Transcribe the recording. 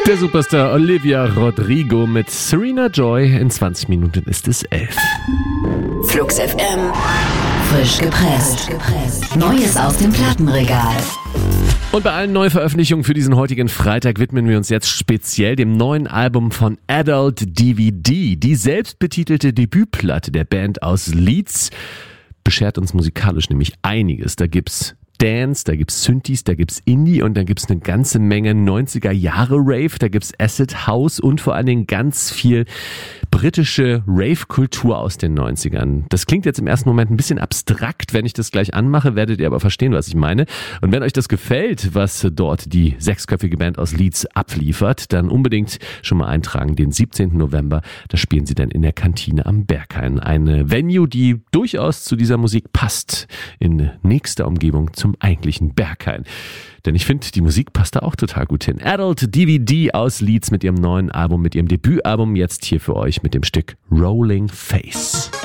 Der Superstar Olivia Rodrigo mit Serena Joy. In 20 Minuten ist es 11. Flux FM. Frisch gepresst. Neues aus dem Plattenregal. Und bei allen Neuveröffentlichungen für diesen heutigen Freitag widmen wir uns jetzt speziell dem neuen Album von Adult DVD. Die selbstbetitelte Debütplatte der Band aus Leeds beschert uns musikalisch nämlich einiges. Da gibt's Dance, da gibt's Synthes, da gibt's Indie und da gibt's eine ganze Menge 90er Jahre Rave, da gibt's Acid House und vor allen Dingen ganz viel britische Rave-Kultur aus den 90ern. Das klingt jetzt im ersten Moment ein bisschen abstrakt. Wenn ich das gleich anmache, werdet ihr aber verstehen, was ich meine. Und wenn euch das gefällt, was dort die sechsköpfige Band aus Leeds abliefert, dann unbedingt schon mal eintragen. Den 17. November, da spielen sie dann in der Kantine am Berghain. Eine Venue, die durchaus zu dieser Musik passt, in nächster Umgebung zum eigentlichen Berghain. Denn ich finde, die Musik passt da auch total gut hin. Adult DVD aus Leeds mit ihrem neuen Album, mit ihrem Debütalbum, jetzt hier für euch mit dem Stück Rolling Face.